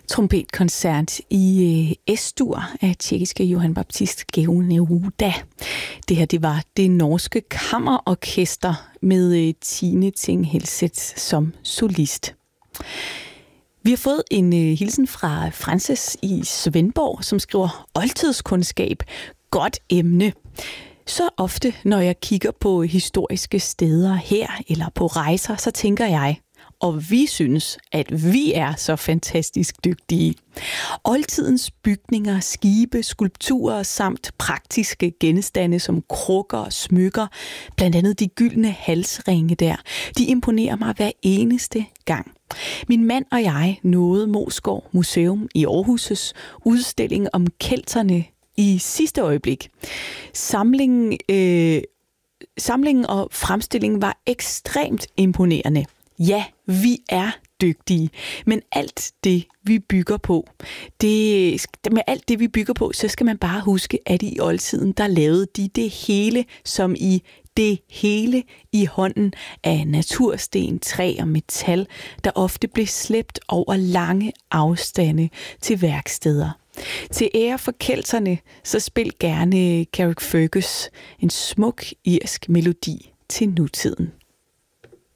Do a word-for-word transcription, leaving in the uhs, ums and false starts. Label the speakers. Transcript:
Speaker 1: trompetkoncert i S-dur af tjekkiske Johann Baptist Georg Neruda. Det her, det var det norske kammerorkester med Tine Thing Helseth som solist. Vi har fået en hilsen fra Frances i Svendborg, som skriver oldtidskundskab. Godt emne. Så ofte, når jeg kigger på historiske steder her eller på rejser, så tænker jeg, og vi synes, at vi er så fantastisk dygtige. Oldtidens bygninger, skibe, skulpturer samt praktiske genstande som krukker og smykker, blandt andet de gyldne halsringe der, de imponerer mig hver eneste gang. Min mand og jeg nåede Moesgaard Museum i Aarhus' udstilling om kelterne i sidste øjeblik. Samlingen, øh, samlingen og fremstillingen var ekstremt imponerende. Ja, vi er dygtige, men alt det, vi bygger på, det, med alt det, vi bygger på, så skal man bare huske, at i oldtiden, der lavede de det hele, som i det hele i hånden af natursten, træ og metal, der ofte blev slæbt over lange afstande til værksteder. Til ære for kelterne, så spil gerne Carrick Fergus, en smuk irsk melodi til nutiden.